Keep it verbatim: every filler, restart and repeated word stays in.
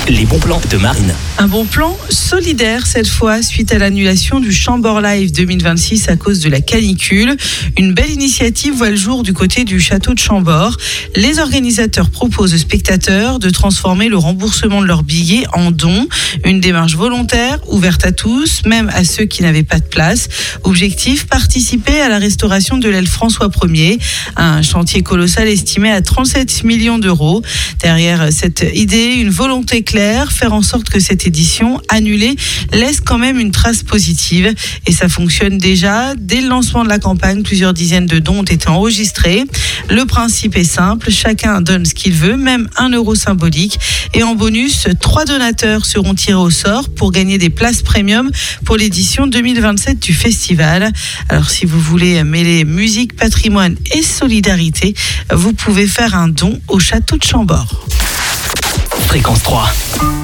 Les bons plans de Marine. Un bon plan solidaire cette fois, suite à l'annulation du Chambord Live deux mille vingt-six à cause de la canicule. Une belle initiative voit le jour du côté du château de Chambord. Les organisateurs proposent aux spectateurs de transformer le remboursement de leurs billets en dons. Une démarche volontaire, ouverte à tous, même à ceux qui n'avaient pas de place. Objectif, participer à la restauration de l'aile François premier, un chantier colossal estimé à trente-sept millions d'euros. Derrière cette idée, une volonté claire, faire en sorte que cette édition annulée laisse quand même une trace positive. Et ça fonctionne déjà. Dès le lancement de la campagne, plusieurs dizaines de dons ont été enregistrés. Le principe est simple, chacun donne ce qu'il veut, même un euro symbolique. Et en bonus, trois donateurs seront tirés au sort pour gagner des places premium pour l'édition deux mille vingt-sept du festival. Alors si vous voulez mêler musique, patrimoine et solidarité, vous pouvez faire un don au château de Chambord. Fréquence trois.